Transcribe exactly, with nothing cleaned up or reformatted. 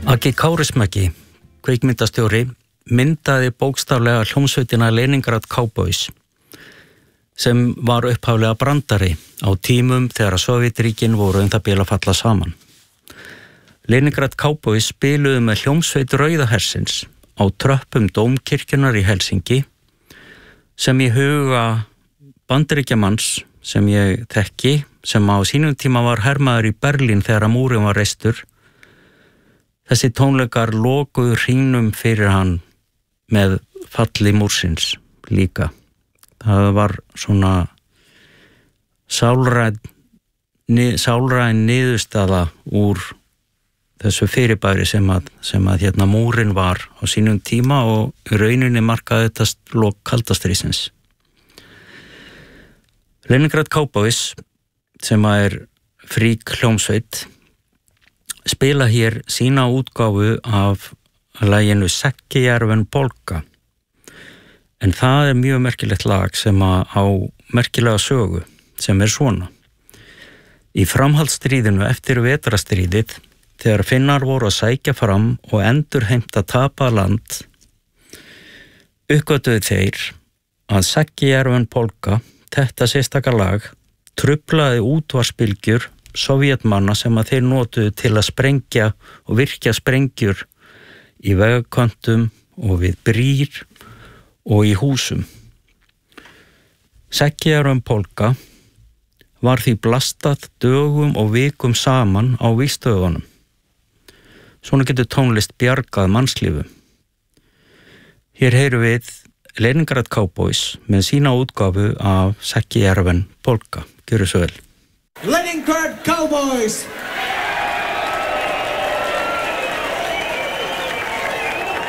Aggi Kárismäki, kveikmyndastjóri, myndaði bókstaflega hljómsveitina Leningrad Cowboys sem var upphaflega brandari á tímum þegar Sovétríkin voru um það bil að falla saman. Leningrad Cowboys spiluðu með hljómsveit Rauða hersins á tröppum Dómkirkjunnar í Helsinki sem í huga Bandaríkjamanns sem ég þekki, sem á sínum tíma var hermaður í Berlín þegar að múrinn var reistur. Þessi tónleikar lokuðu hringnum fyrir hann með falli múrsins líka. Það var svona sálræn, sálræn niðurstaða úr þessu fyrirbæri sem að, sem að hérna múrinn var á sínum tíma og í rauninni markaði þetta lok kaldastríðsins. Leningrad Cowboys sem að er frík hljómsveit spila hér sína útgáfu af laginu Säkkijärven polka. En það er mjög merkilegt lag sem að á merkilega sögu sem er svona. Í framhaldsstríðinu eftir vetrarstríðið þegar Finnar voru að sækja fram og endurheimta tapað land uppgötvuðu þeir að Säkkijärven polka, þetta sérstaka lag, truflaði útvarpsbylgjur Sovétmanna sem að þeir notuðu til að sprengja og virkja sprengjur í vegkantum og við brýr og í húsum. Säkkijärven polka var því blastað dögum og vikum saman á vígstöðunum. Svona getur tónlist bjargað mannslífum. Hér heyrum við Leningrad Cowboys með sína útgáfu af Säkkijärven polka. Gjörðu svo vel. Leningrad Cowboys!